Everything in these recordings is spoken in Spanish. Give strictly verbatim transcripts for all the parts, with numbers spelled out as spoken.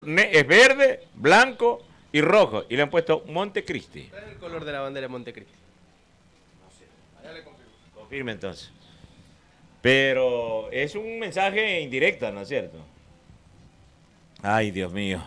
Es verde, blanco y rojo. Y le han puesto Montecristi. ¿Cuál es el color de la bandera de Montecristi? No sé. Allá le confirmo. Confirme entonces. Pero es un mensaje indirecto, ¿no es cierto? Ay, Dios mío.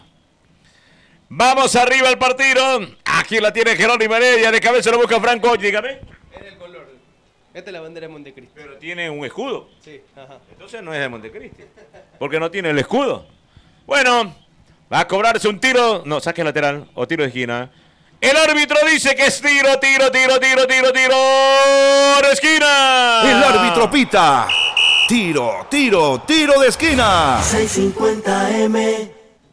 Vamos arriba al partido. Aquí la tiene Jerónimo Heredia. De cabeza lo busca Franco. Dígame. Es el color. Esta es la bandera de Montecristi. Pero tiene un escudo. Sí, ajá. Entonces no es de Montecristi. Porque no tiene el escudo. Bueno, va a cobrarse un tiro. No, saque lateral o tiro de esquina. El árbitro dice que es tiro, tiro, tiro, tiro, tiro, tiro de esquina. El árbitro pita. Tiro, tiro, tiro de esquina. seiscientos cincuenta eme.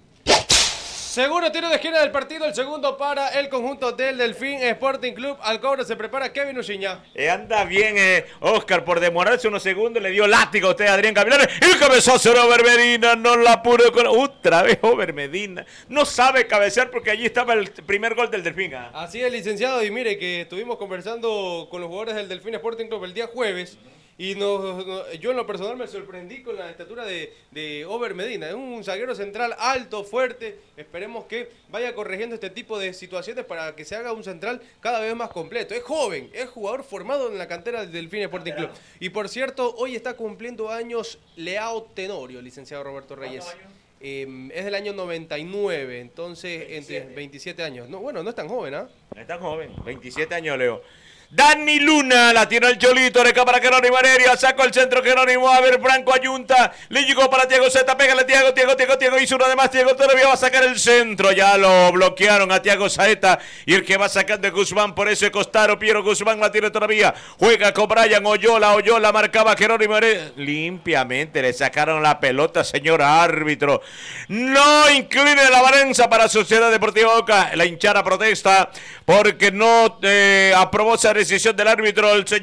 Segundo tiro de esquina del partido, el segundo para el conjunto del Delfín Sporting Club. Al cobro se prepara Kevin Uchiña. Eh, anda bien, eh, Oscar, por demorarse unos segundos, le dio látigo a usted, Adrián Gavilanes. El cabezazo de Over Medina, no la apuró con... Otra vez Over Medina. No sabe cabecear porque allí estaba el primer gol del Delfín. ¿Ah? Así es, licenciado, y mire que estuvimos conversando con los jugadores del Delfín Sporting Club el día jueves. Y nos, nos, yo en lo personal me sorprendí con la estatura de, de Over Medina. Es un zaguero central alto, fuerte. Esperemos que vaya corrigiendo este tipo de situaciones para que se haga un central cada vez más completo. Es joven, es jugador formado en la cantera del Delfín Sporting Club. Y por cierto, hoy está cumpliendo años Leao Tenorio, licenciado Roberto Reyes. Eh, es del año noventa y nueve, entonces veintisiete. Entre veintisiete años. No, bueno, no es tan joven, ¿ah? ¿eh? No es tan joven, veintisiete años, Leo. Dani Luna, la tiene el Cholito, le para Jerónimo Heredia, sacó el centro Jerónimo, a ver, Franco Ayunta, le llegó para Thiago Zeta, pégale Thiago, Thiago, Thiago, Thiago, hizo uno de más, Thiago todavía va a sacar el centro, ya lo bloquearon a Thiago Zeta, y el que va sacando es Guzmán, por ese costado, Piero Guzmán la tiene todavía, juega con Brian Oyola, Oyola marcaba Jerónimo Heredia, limpiamente le sacaron la pelota, señor árbitro, no incline la balanza para Sociedad Deportiva Boca, la hinchada protesta, porque no eh, aprobó esa decisión del árbitro, el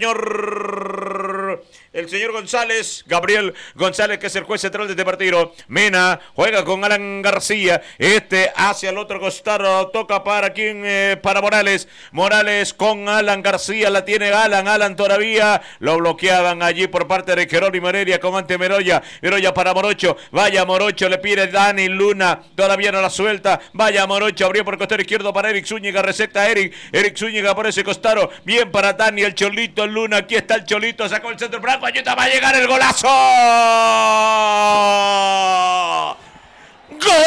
señor el señor González, Gabriel González, que es el juez central de este partido. Mena juega con Alan García, este hacia el otro costado, toca para quien, eh, para Morales, Morales con Alan García, la tiene Alan, Alan todavía, lo bloqueaban allí por parte de Jerónimo Heredia con ante Meroya, Meroya para Morocho, vaya Morocho, le pide Dani Luna, todavía no la suelta, vaya Morocho, abrió por el costado izquierdo para Eric Zúñiga, receta a Eric, Eric Zúñiga por ese costado, bien para Dani, el Cholito Luna, aquí está el Cholito, sacó el centro, Franco Ayuta, va a llegar el golazo. ¡Gol!